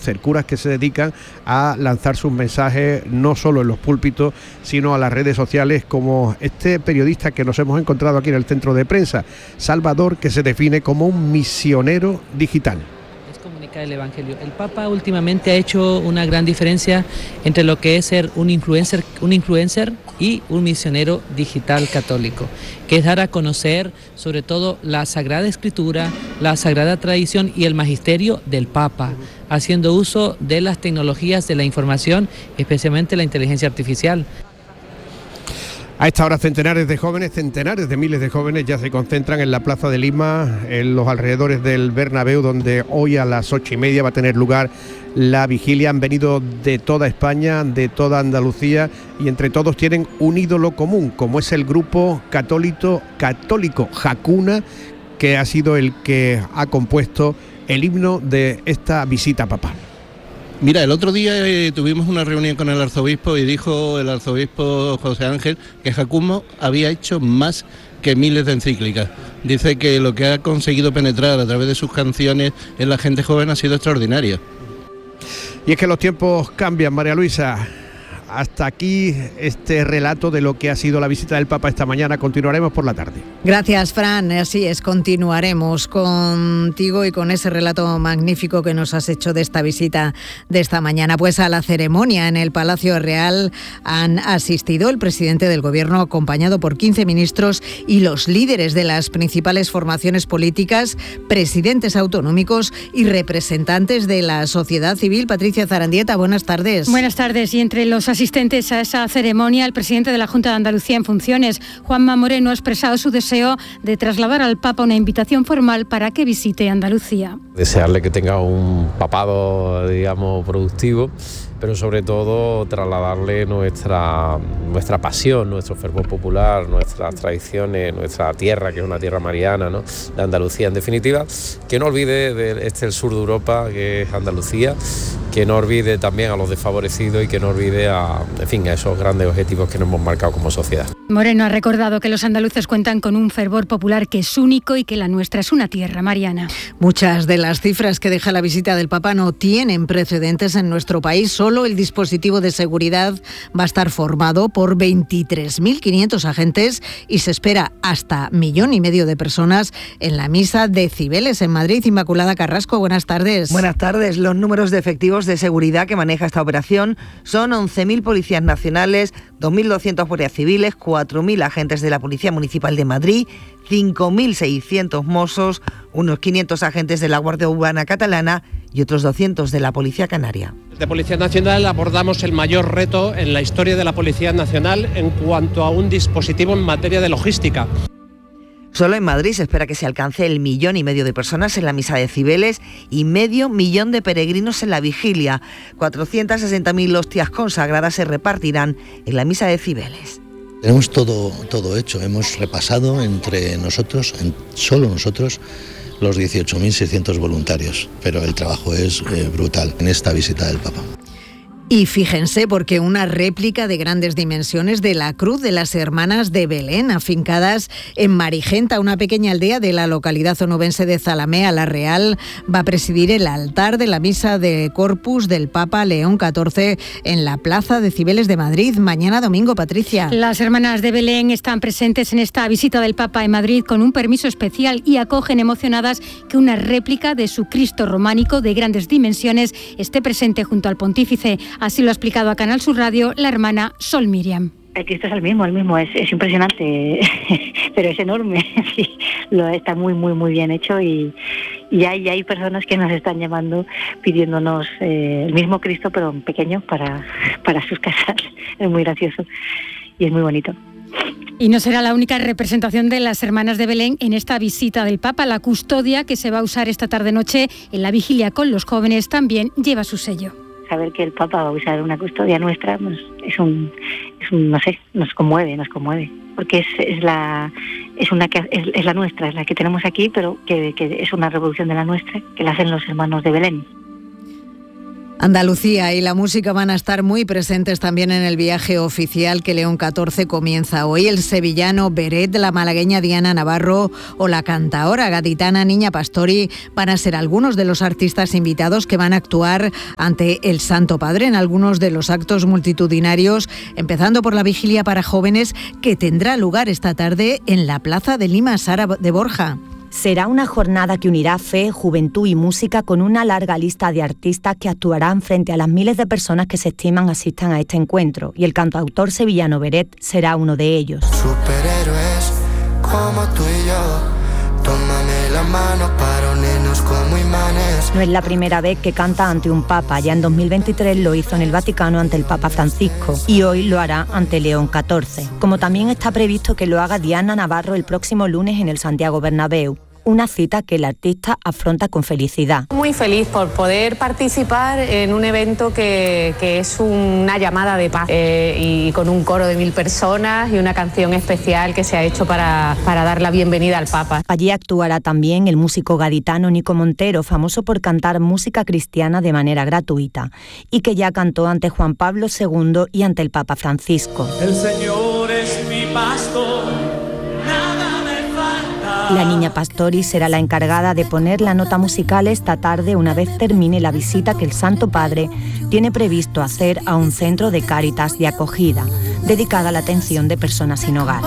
conocer, curas que se dedican a lanzar sus mensajes no solo en los púlpitos, sino a las redes sociales, como este periodista que nos hemos encontrado aquí en el centro de prensa, Salvador, que se define como un misionero digital. Comunicar el Evangelio. El Papa últimamente ha hecho una gran diferencia entre lo que es ser un influencer y un misionero digital católico, que es dar a conocer sobre todo la Sagrada Escritura, la Sagrada Tradición y el magisterio del Papa, haciendo uso de las tecnologías de la información, especialmente la inteligencia artificial. A esta hora centenares de miles de jóvenes ya se concentran en la Plaza de Lima, en los alrededores del Bernabéu, donde hoy a las 8:30 va a tener lugar la vigilia. Han venido de toda España, de toda Andalucía, y entre todos tienen un ídolo común, como es el grupo católico Hakuna, que ha sido el que ha compuesto el himno de esta visita papal. Mira, el otro día tuvimos una reunión con el arzobispo y dijo el arzobispo José Ángel que Hakuna había hecho más que miles de encíclicas. Dice que lo que ha conseguido penetrar a través de sus canciones en la gente joven ha sido extraordinario. Y es que los tiempos cambian, María Luisa. Hasta aquí este relato de lo que ha sido la visita del Papa esta mañana. Continuaremos por la tarde. Gracias, Fran. Así es, continuaremos contigo y con ese relato magnífico que nos has hecho de esta visita de esta mañana. Pues a la ceremonia en el Palacio Real han asistido el presidente del Gobierno, acompañado por 15 ministros y los líderes de las principales formaciones políticas, presidentes autonómicos y representantes de la sociedad civil. Patricia Zarandieta, buenas tardes. Buenas tardes. Y entre los asistentes a esa ceremonia, el presidente de la Junta de Andalucía en funciones, Juanma Moreno, ha expresado su deseo de trasladar al Papa una invitación formal para que visite Andalucía. Desearle que tenga un papado, digamos, productivo, pero sobre todo trasladarle nuestra pasión, nuestro fervor popular, nuestras tradiciones, nuestra tierra, que es una tierra mariana, ¿no?, de Andalucía. En definitiva, que no olvide el sur de Europa, que es Andalucía, que no olvide también a los desfavorecidos y que no olvide a esos grandes objetivos que nos hemos marcado como sociedad. Moreno ha recordado que los andaluces cuentan con un fervor popular que es único y que la nuestra es una tierra mariana. Muchas de las cifras que deja la visita del Papa no tienen precedentes en nuestro país. Solo el dispositivo de seguridad va a estar formado por 23.500 agentes y se espera hasta 1,5 millones de personas en la misa de Cibeles en Madrid. Inmaculada Carrasco, buenas tardes. Buenas tardes. Los números de efectivos de seguridad que maneja esta operación son 11.000 policías nacionales, 2.200 guardias civiles, 4.000 agentes de la Policía Municipal de Madrid, 5.600 mossos, unos 500 agentes de la Guardia Urbana Catalana y otros 200 de la Policía Canaria. De Policía Nacional abordamos el mayor reto en la historia de la Policía Nacional en cuanto a un dispositivo en materia de logística. Solo en Madrid se espera que se alcance 1,5 millones de personas en la misa de Cibeles y 500 000 de peregrinos en la vigilia. 460.000 hostias consagradas se repartirán en la misa de Cibeles. Tenemos todo hecho, hemos repasado entre nosotros, solo nosotros, los 18.600 voluntarios, pero el trabajo es brutal en esta visita del Papa. Y fíjense, porque una réplica de grandes dimensiones de la Cruz de las Hermanas de Belén, afincadas en Marigenta, una pequeña aldea de la localidad onubense de Zalamea la Real, va a presidir el altar de la misa de Corpus del Papa León XIV en la Plaza de Cibeles de Madrid, mañana domingo, Patricia. Las Hermanas de Belén están presentes en esta visita del Papa en Madrid con un permiso especial y acogen emocionadas que una réplica de su Cristo románico de grandes dimensiones esté presente junto al pontífice. Así lo ha explicado a Canal Sur Radio la hermana Sol Miriam. El Cristo es el mismo, es impresionante, pero es enorme, sí, está muy bien hecho y hay personas que nos están llamando pidiéndonos el mismo Cristo pero pequeño para sus casas. Es muy gracioso y es muy bonito. Y no será la única representación de las Hermanas de Belén en esta visita del Papa. La custodia que se va a usar esta tarde-noche en la vigilia con los jóvenes también lleva su sello. Saber que el Papa va a usar una custodia nuestra no sé, nos conmueve, porque es la nuestra, es la que tenemos aquí, pero que es una revolución de la nuestra, que la hacen los hermanos de Belén. Andalucía y la música van a estar muy presentes también en el viaje oficial que León XIV comienza hoy. El sevillano Beret, la malagueña Diana Navarro o la cantaora gaditana Niña Pastori van a ser algunos de los artistas invitados que van a actuar ante el Santo Padre en algunos de los actos multitudinarios, empezando por la vigilia para jóvenes que tendrá lugar esta tarde en la Plaza de Lima Sara de Borja. Será una jornada que unirá fe, juventud y música con una larga lista de artistas que actuarán frente a las miles de personas que se estiman asistan a este encuentro, y el cantautor sevillano Beret será uno de ellos. Superhéroes como tú y yo, tómame la mano para unirnos como imanes. No es la primera vez que canta ante un papa, ya en 2023 lo hizo en el Vaticano ante el Papa Francisco y hoy lo hará ante León XIV, como también está previsto que lo haga Diana Navarro el próximo lunes en el Santiago Bernabéu. Una cita que el artista afronta con felicidad. Muy feliz por poder participar en un evento que es una llamada de paz y con un coro de 1000 personas y una canción especial que se ha hecho para dar la bienvenida al Papa. Allí actuará también el músico gaditano Nico Montero, famoso por cantar música cristiana de manera gratuita y que ya cantó ante Juan Pablo II y ante el Papa Francisco. El Señor es mi pastor. La Niña Pastori será la encargada de poner la nota musical esta tarde una vez termine la visita que el Santo Padre tiene previsto hacer a un centro de Cáritas de acogida, dedicada a la atención de personas sin hogar.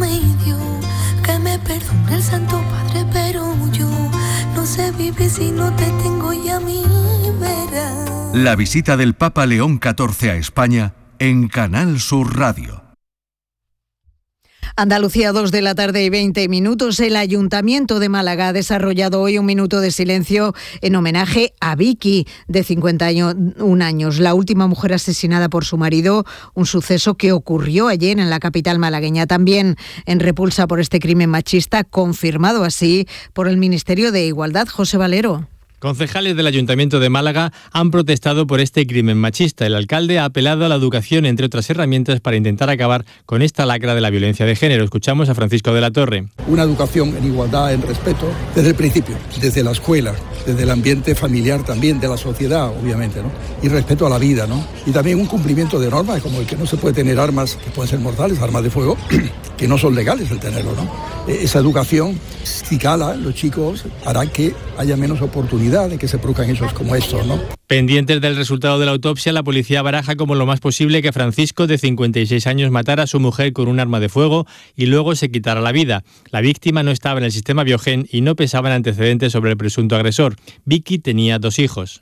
Que me perdone el Santo Padre, pero yo no sé vivir si no te tengo y a mí verás. La visita del Papa León XIV a España en Canal Sur Radio. Andalucía, 2 de la tarde y 20 minutos. El Ayuntamiento de Málaga ha desarrollado hoy un minuto de silencio en homenaje a Vicky, de 51 años, la última mujer asesinada por su marido, un suceso que ocurrió ayer en la capital malagueña. También en repulsa por este crimen machista, confirmado así por el Ministerio de Igualdad. José Valero. Concejales del Ayuntamiento de Málaga han protestado por este crimen machista. El alcalde ha apelado a la educación, entre otras herramientas, para intentar acabar con esta lacra de la violencia de género. Escuchamos a Francisco de la Torre. Una educación en igualdad, en respeto, desde el principio, desde la escuela, desde el ambiente familiar también, de la sociedad, obviamente, ¿no? Y respeto a la vida, ¿no? Y también un cumplimiento de normas, como el que no se puede tener armas que pueden ser mortales, armas de fuego, que no son legales el tenerlo, ¿no? Esa educación, si cala, los chicos, hará que haya menos oportunidad de que se produzcan hechos como estos, ¿no? Pendientes del resultado de la autopsia, la policía baraja como lo más posible que Francisco, de 56 años, matara a su mujer con un arma de fuego y luego se quitara la vida. La víctima no estaba en el sistema Biogen y no pesaban antecedentes sobre el presunto agresor. Vicky tenía 2 hijos.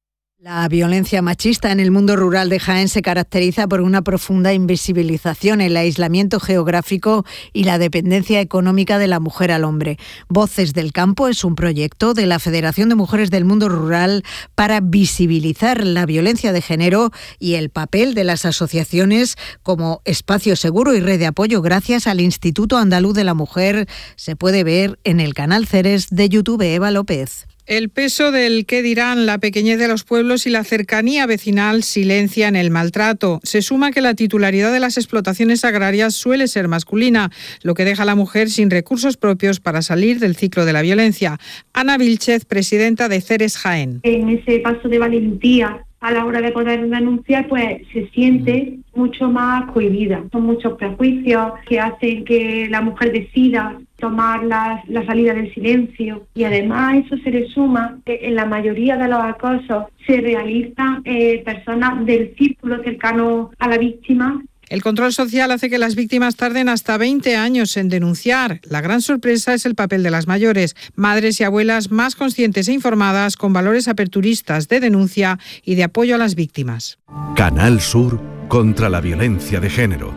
La violencia machista en el mundo rural de Jaén se caracteriza por una profunda invisibilización, el aislamiento geográfico y la dependencia económica de la mujer al hombre. Voces del Campo es un proyecto de la Federación de Mujeres del Mundo Rural para visibilizar la violencia de género y el papel de las asociaciones como espacio seguro y red de apoyo gracias al Instituto Andaluz de la Mujer. Se puede ver en el canal Ceres de YouTube. Eva López. El peso del qué dirán, la pequeñez de los pueblos y la cercanía vecinal silencian el maltrato. Se suma que la titularidad de las explotaciones agrarias suele ser masculina, lo que deja a la mujer sin recursos propios para salir del ciclo de la violencia. Ana Vilchez, presidenta de Ceres Jaén. En ese paso de valentía a la hora de poder denunciar, pues se siente mucho más cohibida. Son muchos prejuicios que hacen que la mujer decida tomar la salida del silencio, y además eso se le suma que en la mayoría de los acosos se realizan personas del círculo cercano a la víctima. El control social hace que las víctimas tarden hasta 20 años en denunciar. La gran sorpresa es el papel de las mayores, madres y abuelas más conscientes e informadas, con valores aperturistas de denuncia y de apoyo a las víctimas. Canal Sur contra la violencia de género.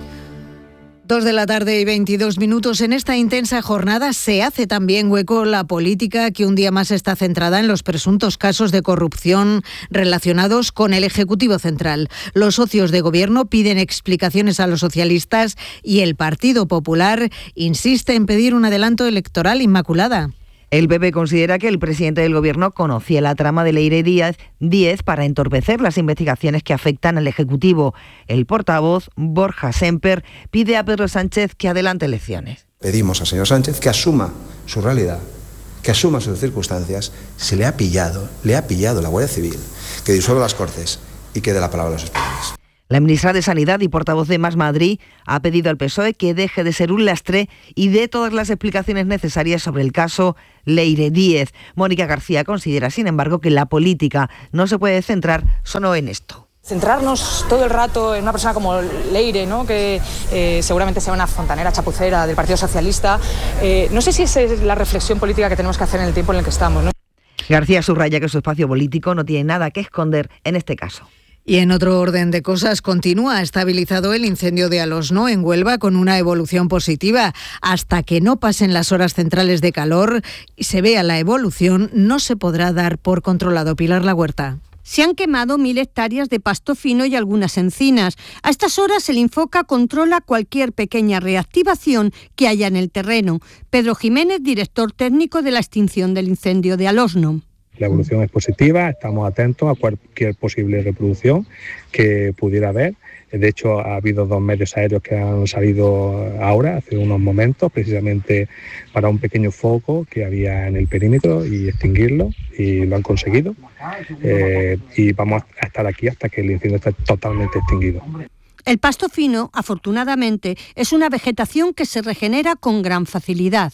2 de la tarde y 22 minutos. En esta intensa jornada se hace también hueco la política, que un día más está centrada en los presuntos casos de corrupción relacionados con el Ejecutivo Central. Los socios de gobierno piden explicaciones a los socialistas y el Partido Popular insiste en pedir un adelanto electoral. Inmaculada. El PP considera que el presidente del Gobierno conocía la trama de Leire Díez para entorpecer las investigaciones que afectan al Ejecutivo. El portavoz, Borja Semper, pide a Pedro Sánchez que adelante elecciones. Pedimos al señor Sánchez que asuma su realidad, que asuma sus circunstancias. Se le ha pillado la Guardia Civil, que disuelva las Cortes y que dé la palabra a los españoles. La ministra de Sanidad y portavoz de Más Madrid ha pedido al PSOE que deje de ser un lastre y dé todas las explicaciones necesarias sobre el caso Leire Díez. Mónica García considera, sin embargo, que la política no se puede centrar solo en esto. Centrarnos todo el rato en una persona como Leire, ¿no? Que seguramente sea una fontanera chapucera del Partido Socialista, no sé si esa es la reflexión política que tenemos que hacer en el tiempo en el que estamos, ¿no? García subraya que su espacio político no tiene nada que esconder en este caso. Y en otro orden de cosas, continúa estabilizado el incendio de Alosno en Huelva con una evolución positiva. Hasta que no pasen las horas centrales de calor y se vea la evolución, no se podrá dar por controlado. Pilar La Huerta. Se han quemado 1.000 hectáreas de pasto fino y algunas encinas. A estas horas el Infoca controla cualquier pequeña reactivación que haya en el terreno. Pedro Jiménez, director técnico de la extinción del incendio de Alosno. La evolución es positiva, estamos atentos a cualquier posible reproducción que pudiera haber. De hecho, ha habido 2 medios aéreos que han salido ahora, hace unos momentos, precisamente para un pequeño foco que había en el perímetro y extinguirlo, y lo han conseguido. Y vamos a estar aquí hasta que el incendio esté totalmente extinguido. El pasto fino, afortunadamente, es una vegetación que se regenera con gran facilidad.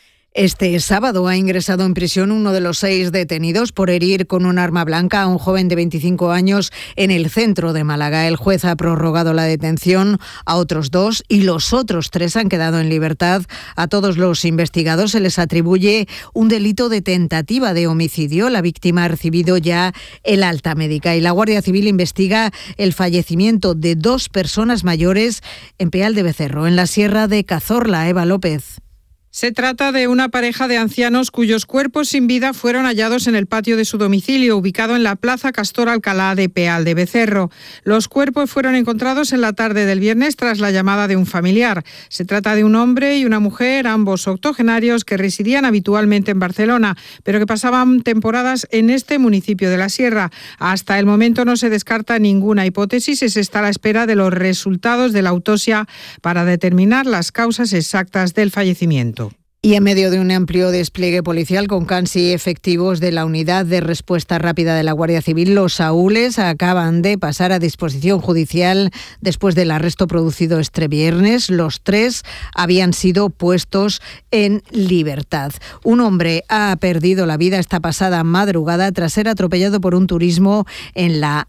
Este sábado ha ingresado en prisión uno de los 6 detenidos por herir con un arma blanca a un joven de 25 años en el centro de Málaga. El juez ha prorrogado la detención a otros 2 y los otros 3 han quedado en libertad. A todos los investigados se les atribuye un delito de tentativa de homicidio. La víctima ha recibido ya el alta médica y la Guardia Civil investiga el fallecimiento de 2 personas mayores en Peal de Becerro, en la Sierra de Cazorla. Eva López. Se trata de una pareja de ancianos cuyos cuerpos sin vida fueron hallados en el patio de su domicilio, ubicado en la Plaza Castor Alcalá de Peal de Becerro. Los cuerpos fueron encontrados en la tarde del viernes tras la llamada de un familiar. Se trata de un hombre y una mujer, ambos octogenarios, que residían habitualmente en Barcelona, pero que pasaban temporadas en este municipio de la Sierra. Hasta el momento no se descarta ninguna hipótesis y se está a la espera de los resultados de la autopsia para determinar las causas exactas del fallecimiento. Y en medio de un amplio despliegue policial con casi efectivos de la Unidad de Respuesta Rápida de la Guardia Civil, los saúles acaban de pasar a disposición judicial después del arresto producido este viernes. Los 3 habían sido puestos en libertad. Un hombre ha perdido la vida esta pasada madrugada tras ser atropellado por un turismo en la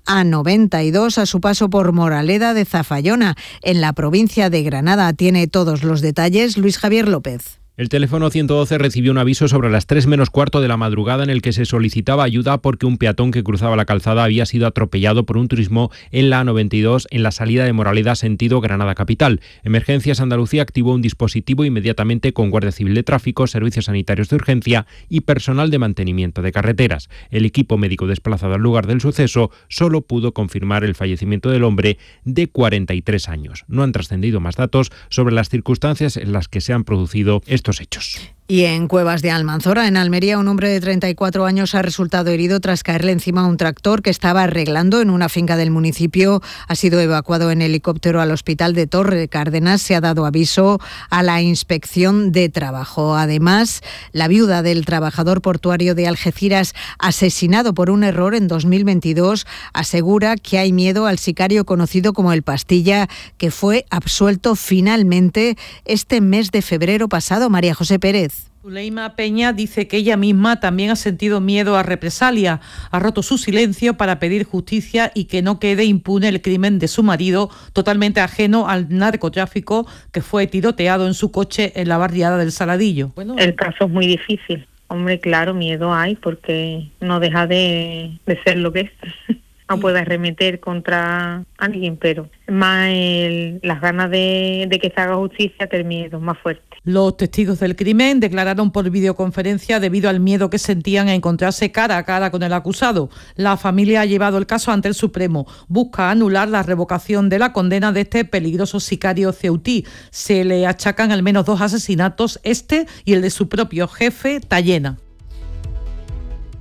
A92 a su paso por Moraleda de Zafallona, en la provincia de Granada. Tiene todos los detalles Luis Javier López. El teléfono 112 recibió un aviso sobre las 3 menos cuarto de la madrugada en el que se solicitaba ayuda porque un peatón que cruzaba la calzada había sido atropellado por un turismo en la A92 en la salida de Moraleda sentido Granada capital. Emergencias Andalucía activó un dispositivo inmediatamente con Guardia Civil de Tráfico, servicios sanitarios de urgencia y personal de mantenimiento de carreteras. El equipo médico desplazado al lugar del suceso solo pudo confirmar el fallecimiento del hombre de 43 años. No han trascendido más datos sobre las circunstancias en las que se han producido estos hechos. Y en Cuevas de Almanzora, en Almería, un hombre de 34 años ha resultado herido tras caerle encima a un tractor que estaba arreglando en una finca del municipio. Ha sido evacuado en helicóptero al hospital de Torre de Cárdenas. Se ha dado aviso a la Inspección de Trabajo. Además, la viuda del trabajador portuario de Algeciras, asesinado por un error en 2022, asegura que hay miedo al sicario conocido como el Pastilla, que fue absuelto finalmente este mes de febrero pasado. María José Pérez. Zuleima Peña dice que ella misma también ha sentido miedo a represalia, ha roto su silencio para pedir justicia y que no quede impune el crimen de su marido, totalmente ajeno al narcotráfico, que fue tiroteado en su coche en la barriada del Saladillo. El caso es muy difícil. Hombre, claro, miedo hay porque no deja de ser lo que es. No puede arremeter contra alguien, pero más las ganas de que se haga justicia que el miedo, más fuerte. Los testigos del crimen declararon por videoconferencia debido al miedo que sentían a encontrarse cara a cara con el acusado. La familia ha llevado el caso ante el Supremo. Busca anular la revocación de la condena de este peligroso sicario ceutí. Se le achacan al menos 2 asesinatos, este y el de su propio jefe, Tallena.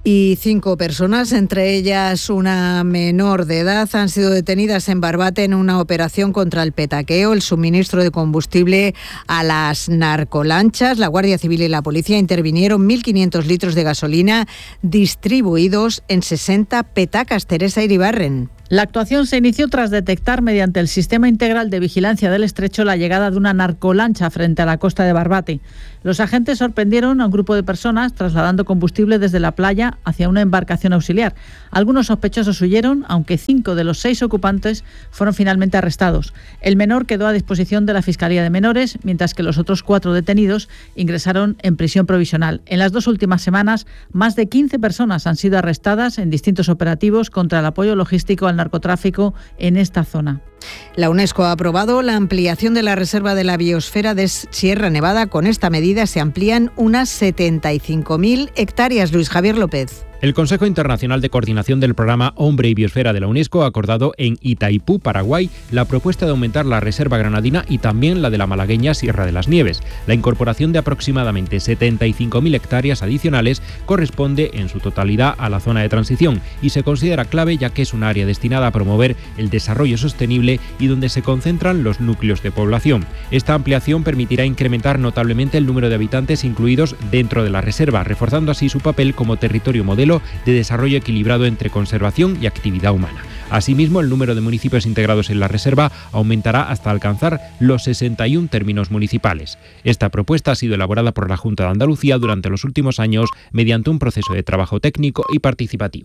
Y 5 personas, entre ellas una menor de edad, han sido detenidas en Barbate en una operación contra el petaqueo, el suministro de combustible a las narcolanchas. La Guardia Civil y la policía intervinieron 1.500 litros de gasolina distribuidos en 60 petacas. Teresa Iribarren. La actuación se inició tras detectar mediante el Sistema Integral de Vigilancia del Estrecho la llegada de una narcolancha frente a la costa de Barbate. Los agentes sorprendieron a un grupo de personas trasladando combustible desde la playa hacia una embarcación auxiliar. Algunos sospechosos huyeron, aunque 5 de los 6 ocupantes fueron finalmente arrestados. El menor quedó a disposición de la Fiscalía de Menores, mientras que los otros 4 detenidos ingresaron en prisión provisional. En las 2 últimas semanas, más de 15 personas han sido arrestadas en distintos operativos contra el apoyo logístico al narcotráfico en esta zona. La UNESCO ha aprobado la ampliación de la Reserva de la Biosfera de Sierra Nevada. Con esta medida se amplían unas 75.000 hectáreas. Luis Javier López. El Consejo Internacional de Coordinación del Programa Hombre y Biosfera de la UNESCO ha acordado en Itaipú, Paraguay, la propuesta de aumentar la reserva granadina y también la de la malagueña Sierra de las Nieves. La incorporación de aproximadamente 75.000 hectáreas adicionales corresponde en su totalidad a la zona de transición y se considera clave ya que es un área destinada a promover el desarrollo sostenible y donde se concentran los núcleos de población. Esta ampliación permitirá incrementar notablemente el número de habitantes incluidos dentro de la reserva, reforzando así su papel como territorio modelo de desarrollo equilibrado entre conservación y actividad humana. Asimismo, el número de municipios integrados en la reserva aumentará hasta alcanzar los 61 términos municipales. Esta propuesta ha sido elaborada por la Junta de Andalucía durante los últimos años mediante un proceso de trabajo técnico y participativo.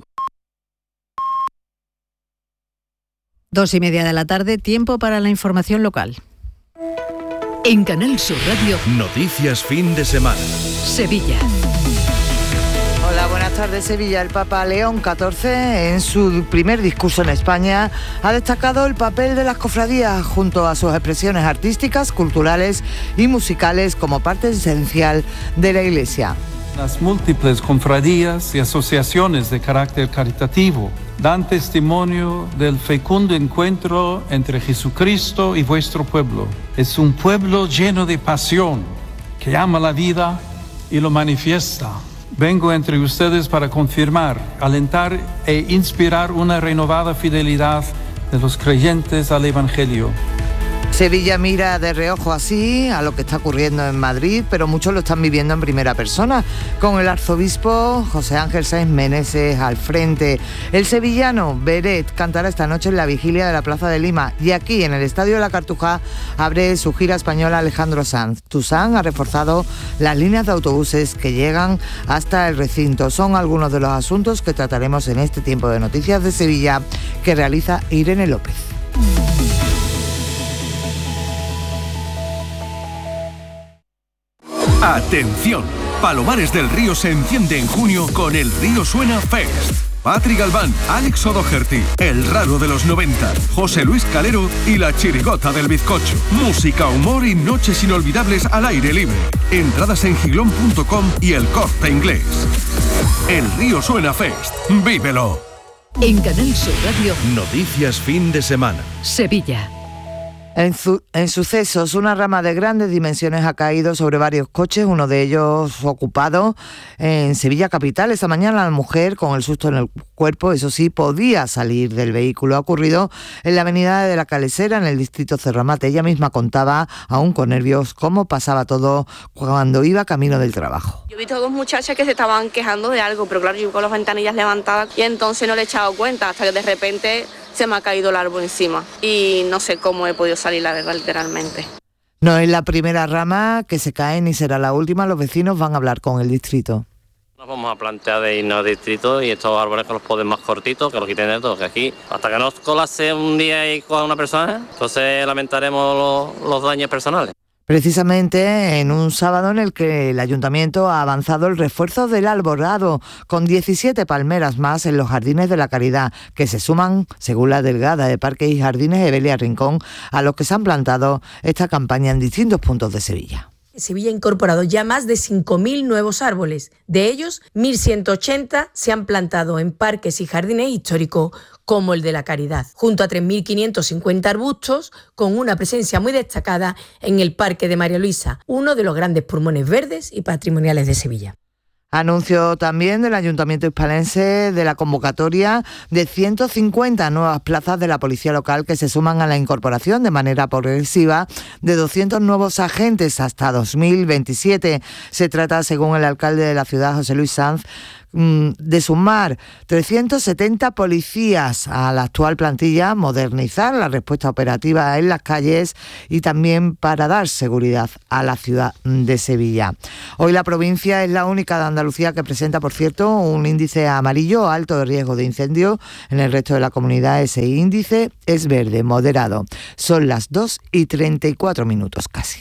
2:30 de la tarde, tiempo para la información local. En Canal Sur Radio, Noticias fin de semana. Sevilla. Hola, buenas tardes. Sevilla. El Papa León XIV, en su primer discurso en España, ha destacado el papel de las cofradías junto a sus expresiones artísticas, culturales y musicales como parte esencial de la Iglesia. Las múltiples cofradías y asociaciones de carácter caritativo dan testimonio del fecundo encuentro entre Jesucristo y vuestro pueblo. Es un pueblo lleno de pasión, que ama la vida y lo manifiesta. Vengo entre ustedes para confirmar, alentar e inspirar una renovada fidelidad de los creyentes al Evangelio. Sevilla mira de reojo así a lo que está ocurriendo en Madrid, pero muchos lo están viviendo en primera persona, con el arzobispo José Ángel Sáenz Meneses al frente. El sevillano Beret cantará esta noche en la vigilia de la Plaza de Lima y aquí en el Estadio de la Cartuja abre su gira española Alejandro Sanz. Tusán ha reforzado las líneas de autobuses que llegan hasta el recinto. Son algunos de los asuntos que trataremos en este tiempo de Noticias de Sevilla que realiza Irene López. ¡Atención! Palomares del Río se enciende en junio con el Río Suena Fest. Patri Galván, Alex O'Doherty, El Raro de los 90, José Luis Calero y La Chirigota del Bizcocho. Música, humor y noches inolvidables al aire libre. Entradas en giglón.com y El Corte Inglés. El Río Suena Fest. ¡Vívelo! En Canal Sur Radio, Noticias fin de semana. Sevilla. En sucesos, una rama de grandes dimensiones ha caído sobre varios coches, uno de ellos ocupado en Sevilla capital. Esta mañana la mujer, con el susto en el cuerpo, eso sí, podía salir del vehículo. Ha ocurrido en la avenida de la Calesera, en el distrito Cerramate. Ella misma contaba, aún con nervios, cómo pasaba todo cuando iba camino del trabajo. Yo vi dos muchachas que se estaban quejando de algo, pero claro, yo con las ventanillas levantadas y entonces no le he echado cuenta hasta que de repente se me ha caído el árbol encima y no sé cómo he podido salir, la verdad, literalmente. No es la primera rama que se cae ni será la última. Los vecinos van a hablar con el distrito. Nos vamos a plantear de irnos al distrito y estos árboles que los poden más cortitos, que los quiten de todo, que aquí hasta que no colase un día y coja una persona, entonces lamentaremos los daños personales. Precisamente en un sábado en el que el Ayuntamiento ha avanzado el refuerzo del alborado, con 17 palmeras más en los Jardines de la Caridad, que se suman, según la delegada de Parques y Jardines, Evelia Rincón, a los que se han plantado esta campaña en distintos puntos de Sevilla. Sevilla ha incorporado ya más de 5.000 nuevos árboles. De ellos, 1.180 se han plantado en parques y jardines históricos, como el de la Caridad, junto a 3.550 arbustos, con una presencia muy destacada en el Parque de María Luisa, uno de los grandes pulmones verdes y patrimoniales de Sevilla. Anuncio también del Ayuntamiento hispalense de la convocatoria de 150 nuevas plazas de la policía local que se suman a la incorporación de manera progresiva de 200 nuevos agentes hasta 2027. Se trata, según el alcalde de la ciudad, José Luis Sanz, de sumar 370 policías a la actual plantilla, modernizar la respuesta operativa en las calles y también para dar seguridad a la ciudad de Sevilla. Hoy la provincia es la única de Andalucía que presenta, por cierto, un índice amarillo alto de riesgo de incendio. En el resto de la comunidad ese índice es verde, moderado. Son las 2:34 casi.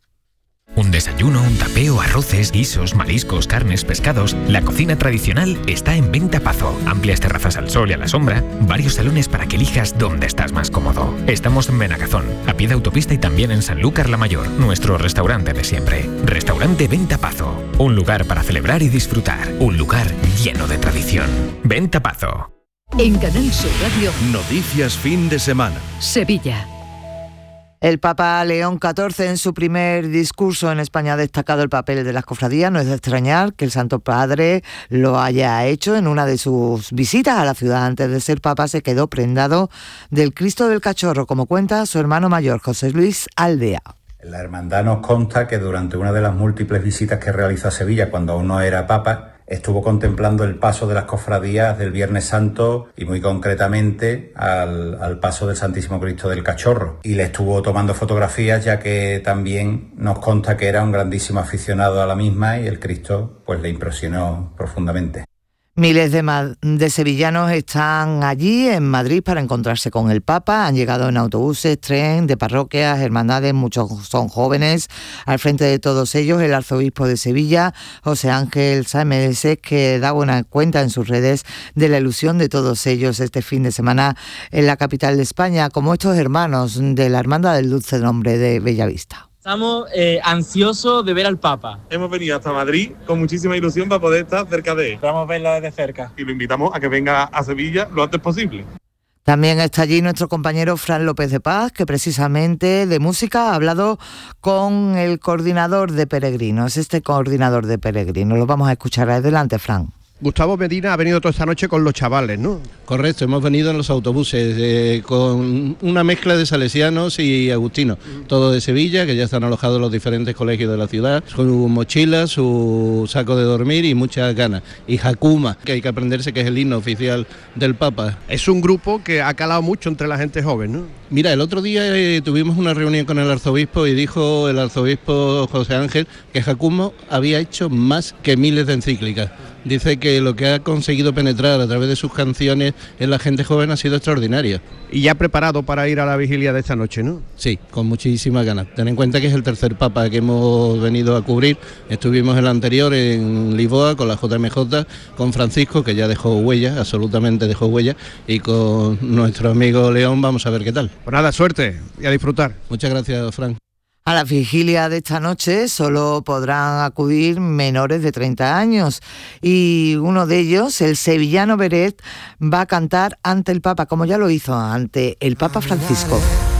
Un desayuno, un tapeo, arroces, guisos, mariscos, carnes, pescados. La cocina tradicional está en Venta Pazo. Amplias terrazas al sol y a la sombra. Varios salones para que elijas dónde estás más cómodo. Estamos en Benagazón, a pie de autopista y también en Sanlúcar la Mayor, nuestro restaurante de siempre. Restaurante Venta Pazo. Un lugar para celebrar y disfrutar. Un lugar lleno de tradición. Venta Pazo. En Canal Sur Radio. Noticias fin de semana. Sevilla. El Papa León XIV en su primer discurso en España ha destacado el papel de las cofradías. No es de extrañar que el Santo Padre lo haya hecho. En una de sus visitas a la ciudad antes de ser Papa se quedó prendado del Cristo del Cachorro, como cuenta su hermano mayor, José Luis Aldea. La hermandad nos consta que durante una de las múltiples visitas que realizó a Sevilla cuando aún no era Papa, estuvo contemplando el paso de las cofradías del Viernes Santo y muy concretamente al paso del Santísimo Cristo del Cachorro. Y le estuvo tomando fotografías, ya que también nos consta que era un grandísimo aficionado a la misma y el Cristo pues le impresionó profundamente. Miles de sevillanos están allí en Madrid para encontrarse con el Papa. Han llegado en autobuses, tren, de parroquias, hermandades, muchos son jóvenes. Al frente de todos ellos, el arzobispo de Sevilla, José Ángel Sáenz, que da buena cuenta en sus redes de la ilusión de todos ellos este fin de semana en la capital de España, como estos hermanos de la Hermandad del Dulce Nombre de Bellavista. Estamos ansiosos de ver al Papa. Hemos venido hasta Madrid con muchísima ilusión para poder estar cerca de él. Vamos a verlo desde cerca. Y lo invitamos a que venga a Sevilla lo antes posible. También está allí nuestro compañero Fran López de Paz, que precisamente de música ha hablado con el coordinador de peregrinos. Este coordinador de peregrinos, lo vamos a escuchar. Adelante, Fran. Gustavo Medina ha venido toda esta noche con los chavales, ¿no? Correcto, hemos venido en los autobuses con una mezcla de salesianos y agustinos, todo de Sevilla, que ya están alojados en los diferentes colegios de la ciudad, con su mochila, su saco de dormir y muchas ganas. Y Jacuma, que hay que aprenderse, que es el himno oficial del Papa. Es un grupo que ha calado mucho entre la gente joven, ¿no? Mira, el otro día tuvimos una reunión con el arzobispo y dijo el arzobispo José Ángel que Jacuma había hecho más que miles de encíclicas. Dice que lo que ha conseguido penetrar a través de sus canciones en la gente joven ha sido extraordinario. Y ya preparado para ir a la vigilia de esta noche, ¿no? Sí, con muchísimas ganas. Ten en cuenta que es el tercer Papa que hemos venido a cubrir. Estuvimos el anterior en Lisboa con la JMJ, con Francisco, que ya dejó huella, absolutamente dejó huella, y con nuestro amigo León vamos a ver qué tal. Pues nada, suerte y a disfrutar. Muchas gracias, Frank. A la vigilia de esta noche solo podrán acudir menores de 30 años y uno de ellos, el sevillano Beret, va a cantar ante el Papa, como ya lo hizo ante el Papa Francisco.